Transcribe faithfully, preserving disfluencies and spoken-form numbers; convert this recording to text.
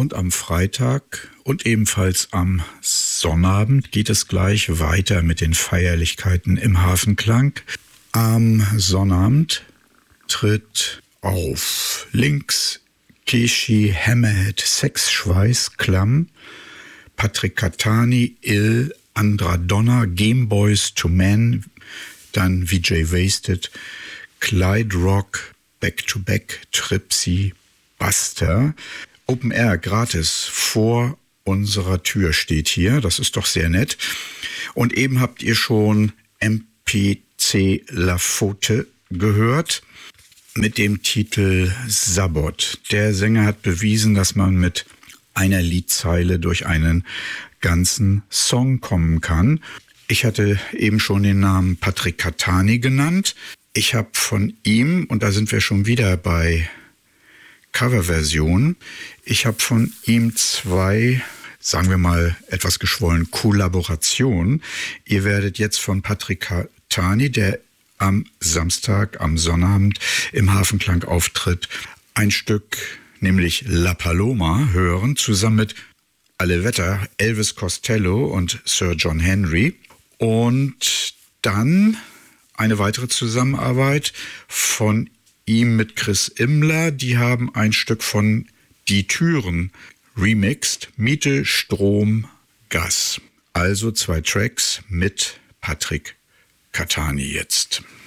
Und am Freitag und ebenfalls am Sonnabend geht es gleich weiter mit den Feierlichkeiten im Hafenklang. Am Sonnabend tritt auf links Keshi Hammerhead Sexschweiß Klamm, Patrick Catani, Il, Andra Donna, Gameboys to Men, dann V J Wasted, Clyde Rock, Back to Back, Tripsy, Buster. Open Air gratis vor unserer Tür steht hier, das ist doch sehr nett. Und eben habt ihr schon M P C Lafote gehört mit dem Titel Sabot. Der Sänger hat bewiesen, dass man mit einer Liedzeile durch einen ganzen Song kommen kann. Ich hatte eben schon den Namen Patrick Catani genannt. Ich habe von ihm, und da sind wir schon wieder bei Coverversion, ich habe von ihm zwei, sagen wir mal etwas geschwollen, Kollaborationen. Ihr werdet jetzt von Patrick Catani, der am Samstag, am Sonnabend im Hafenklang auftritt, ein Stück, nämlich La Paloma, hören, zusammen mit Alle Wetter, Elvis Costello und Sir John Henry. Und dann eine weitere Zusammenarbeit von ihm mit Chris Immler. Die haben ein Stück von Die Türen remixed, Miete, Strom, Gas. Also zwei Tracks mit Patrick Catani jetzt.